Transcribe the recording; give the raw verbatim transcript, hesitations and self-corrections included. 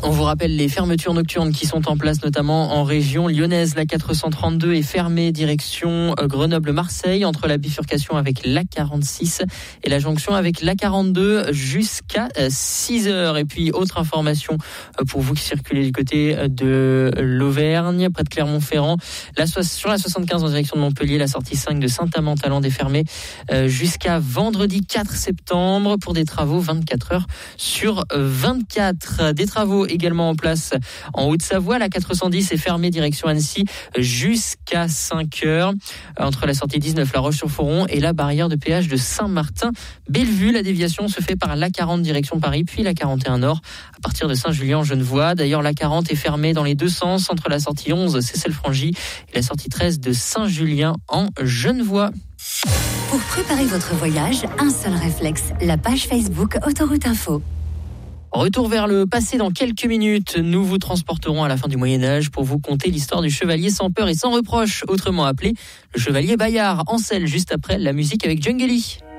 On vous rappelle les fermetures nocturnes qui sont en place notamment en région lyonnaise. La quatre cent trente-deux est fermée direction Grenoble-Marseille entre la bifurcation avec l'A quarante-six et la jonction avec l'A quarante-deux jusqu'à six heures. Et puis autre information pour vous qui circulez du côté de l'Auvergne, près de Clermont-Ferrand, la, sur la soixante-quinze en direction de Montpellier, la sortie cinq de Saint-Amand-Talande est fermée jusqu'à vendredi quatre septembre pour des travaux vingt-quatre heures sur vingt-quatre. Des travaux également en place en Haute-Savoie. La quatre cent dix est fermée direction Annecy jusqu'à cinq heures. Entre la sortie dix-neuf, La Roche-sur-Foron et la barrière de péage de Saint-Martin-Bellevue. La déviation se fait par l'A quarante direction Paris, puis l'A quarante et un Nord à partir de Saint-Julien-en-Genevois. D'ailleurs, l'A quarante est fermée dans les deux sens entre la sortie onze, Cessel-Frangy, et la sortie treize de Saint-Julien-en-Genevois. Pour préparer votre voyage, un seul réflexe, la page Facebook Autoroute Info. Retour vers le passé dans quelques minutes. Nous vous transporterons à la fin du Moyen-Âge pour vous conter l'histoire du chevalier sans peur et sans reproche, autrement appelé le chevalier Bayard. En selle, juste après la musique avec Djungeli.